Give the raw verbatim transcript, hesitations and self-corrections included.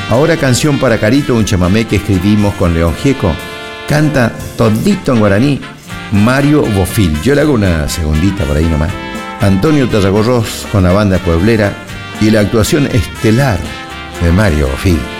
Ahora Canción para Carito, un chamamé que escribimos con León Gieco. Canta todito en guaraní Mario Bofil. Yo le hago una segundita por ahí nomás. Antonio Tarragorros con la banda pueblera y la actuación estelar de Mario Bofil.